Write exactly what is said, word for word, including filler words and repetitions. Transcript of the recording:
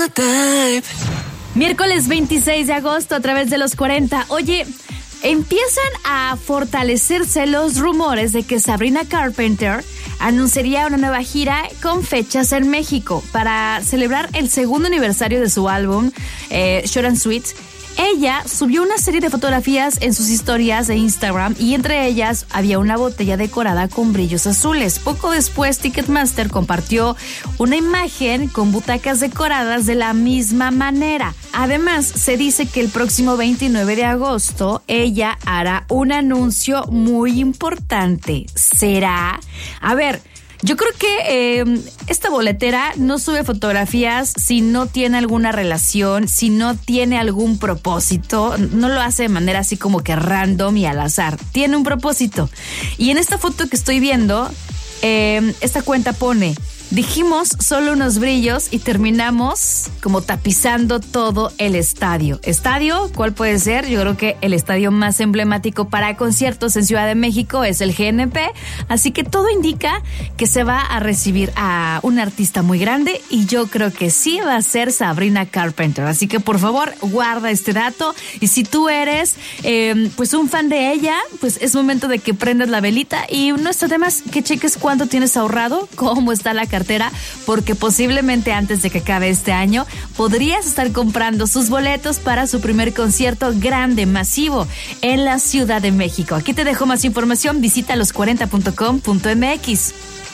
the type. Miércoles veintiséis de agosto a través de los cuarenta. Oye, empiezan a fortalecerse los rumores de que Sabrina Carpenter anunciaría una nueva gira con fechas en México para celebrar el segundo aniversario de su álbum eh, Short and Sweet. Ella subió una serie de fotografías en sus historias de Instagram y entre ellas había una botella decorada con brillos azules. Poco después, Ticketmaster compartió una imagen con butacas decoradas de la misma manera. Además, se dice que el próximo veintinueve de agosto ella hará un anuncio muy importante. ¿Será? A ver, yo creo que eh, esta boletera no sube fotografías si no tiene alguna relación, si no tiene algún propósito. No lo hace de manera así como que random y al azar. Tiene un propósito. Y en esta foto que estoy viendo, eh, esta cuenta pone: dijimos solo unos brillos y terminamos como tapizando todo el estadio. ¿Estadio? ¿Cuál puede ser? Yo creo que el estadio más emblemático para conciertos en Ciudad de México es el G N P. Así que todo indica que se va a recibir a un artista muy grande y yo creo que sí va a ser Sabrina Carpenter. Así que por favor, guarda este dato. Y si tú eres eh, pues un fan de ella, pues es momento de que prendas la velita y no está de más que cheques cuánto tienes ahorrado, cómo está la cartera, porque posiblemente antes de que acabe este año podrías estar comprando sus boletos para su primer concierto grande, masivo en la Ciudad de México. Aquí te dejo más información, visita los cuarenta punto com punto m x.